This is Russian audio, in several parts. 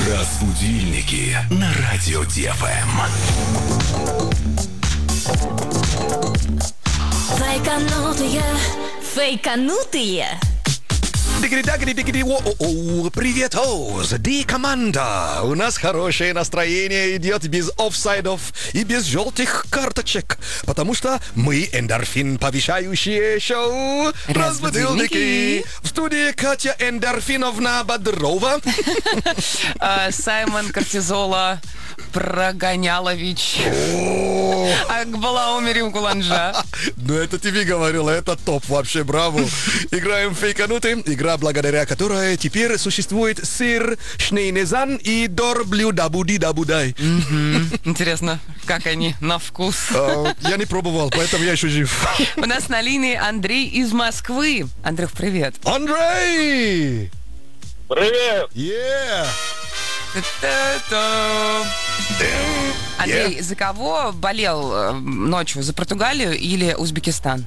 Разбудильники на радио ДФМ. Фейканутые. Привет, Оз, команда. У нас хорошее настроение идет без офсайдов и без желтых карточек, потому что мы эндорфин повышающее шоу «Разбудильники». В студии Катя Эндорфиновна Бодрова. Саймон Кортизола Прогонялович. Акбалаумери Куланжа. Ну, это тебе говорила, это топ вообще, браво. Играем в фейкануты, игра, благодаря которой теперь существует сыр, шнейнезан и дорблю дабуди дабудай. Интересно, как они на вкус? Я не пробовал, поэтому я еще жив. У нас на линии Андрей из Москвы. Андрюх, привет. Андрей! Привет! Андрей, за кого болел ночью? За Португалию или Узбекистан?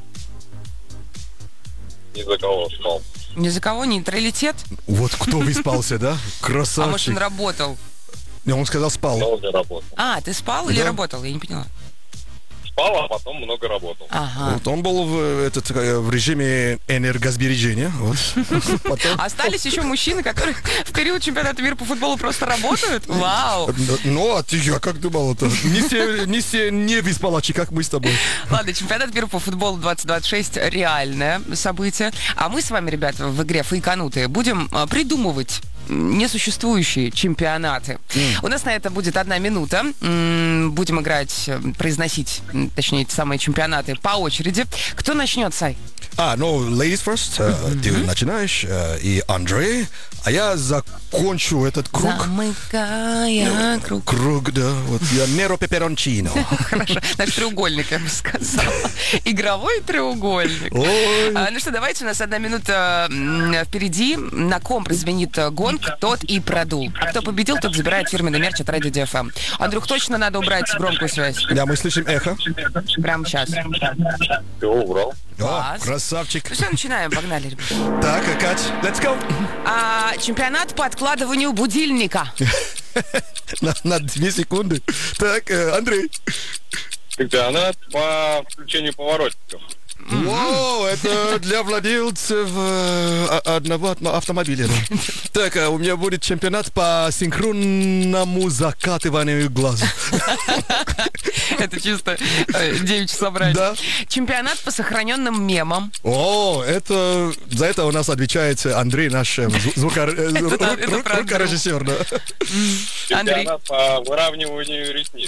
Ни за кого спал. Ни за кого? Нейтралитет? Вот кто выспался, да? Красавчик. А может, он работал? Не, он сказал спал. Много работал. Ты спал или работал? Я не поняла. Спал, а потом много работал. Ага. Вот он был в режиме энергосбережения. Вот. Потом... Остались еще мужчины, которые в период чемпионата мира по футболу просто работают? Вау! Ну, а ты я как думал это? Не все не выспалачи, как мы с тобой. Ладно, чемпионат мира по футболу 2026 реальное событие. А мы с вами, ребята, в игре «Фейканутые» будем придумывать несуществующие чемпионаты. У нас на это будет 1 минута. Будем играть, произносить, точнее, эти самые чемпионаты по очереди. Кто начнет, Сай? Ladies first. Ты начинаешь, и Андрей, а я закончу этот круг. Замыкая круг. Круг, да. Вот я Неро Пеперончино. Хорошо. Наш треугольник, я бы сказала. Игровой треугольник. Ну что, давайте, у нас 1 минута впереди. На ком прозвенит гонг, тот и продул. А кто победил, тот забирает фирменный мерч от Радио ДФМ. Андрюх, точно надо убрать громкую связь? Да, мы слышим эхо. Прямо сейчас. Все, убрал. Красавчик. Ну все, начинаем. Погнали, ребята. Так, Кать, let's go. Чемпионат по откладыванию будильника. На 2 секунды. Так, Андрей. Чемпионат по включению поворотников. Вау, это для владельцев одного автомобиля. Так, у меня будет чемпионат по синхронному закатыванию глаза. Это чисто девичье собрание. Да. Чемпионат по сохраненным мемам. Это за это у нас отвечает Андрей, наш рукорежиссер. Андрей. Чемпионат по выравниванию ресниц.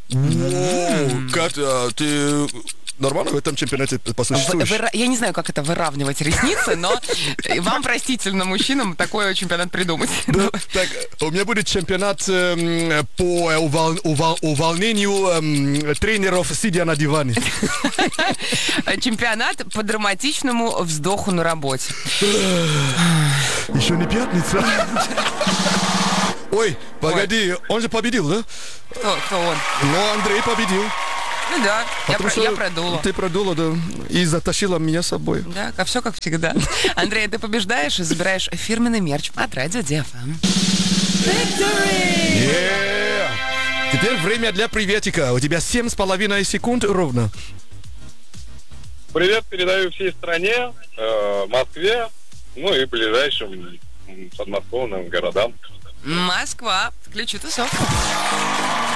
Катя, ты нормально в этом чемпионате посуществуешь? Я не знаю, как это выравнивать ресницы, но вам простительно, мужчинам, такой чемпионат придумать. Да, так, у меня будет чемпионат по увольнению тренеров, сидя на диване. Чемпионат по драматичному вздоху на работе. Еще не пятница. Ой, погоди, он же победил, да? Кто он? Ну, Андрей победил. Ну да, я продула. Ты продула, да, и затащила меня с собой. Да, все как всегда. Андрей, ты побеждаешь и забираешь фирменный мерч от Радио ДФМ. Теперь время для приветика. У тебя 7,5 секунд ровно. Привет передаю всей стране, Москве, ну и ближайшим подмосковным городам. Москва, включи тусовку.